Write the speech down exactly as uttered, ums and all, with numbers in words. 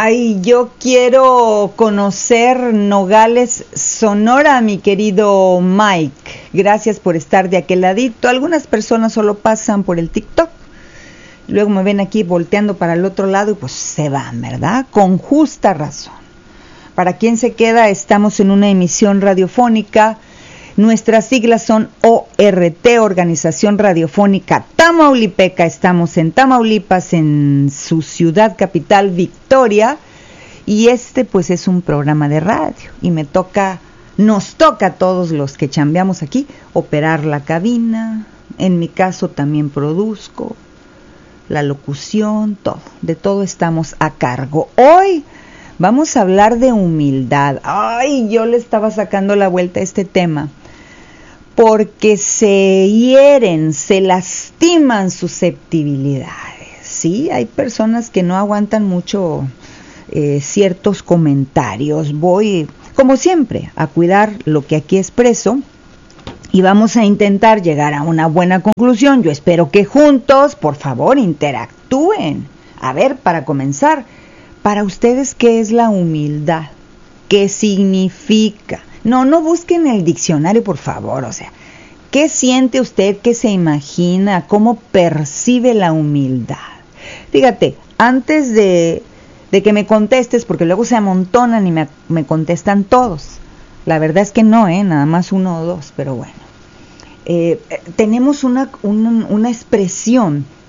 Ay, yo quiero conocer Nogales, Sonora, mi querido Mike. Gracias por estar de aquel ladito. Algunas personas solo pasan por el TikTok. Luego me ven aquí volteando para el otro lado y pues se van, ¿verdad? Con justa razón. Para quien se queda, estamos en una emisión radiofónica. Nuestras siglas son O R T, Organización Radiofónica Tamaulipeca. Estamos en Tamaulipas, en su ciudad capital, Victoria. Y este pues es un programa de radio. Y me toca, nos toca a todos los que chambeamos aquí, operar la cabina. En mi caso también produzco la locución, todo. De todo estamos a cargo. Hoy vamos a hablar de humildad. Ay, yo le estaba sacando la vuelta a este tema. Porque se hieren, se lastiman susceptibilidades, ¿sí? Hay personas que no aguantan mucho eh, ciertos comentarios. Voy, como siempre, a cuidar lo que aquí expreso y vamos a intentar llegar a una buena conclusión. Yo espero que juntos, por favor, interactúen. A ver, para comenzar, para ustedes, ¿qué es la humildad? ¿Qué significa? No, no busquen el diccionario, por favor, o sea, ¿qué siente usted? ¿Qué se imagina? ¿Cómo percibe la humildad? Fíjate, antes de, de que me contestes, porque luego se amontonan y me, me contestan todos. La verdad es que no, ¿eh? Nada más uno o dos, pero bueno. Eh, tenemos una, una, una expresión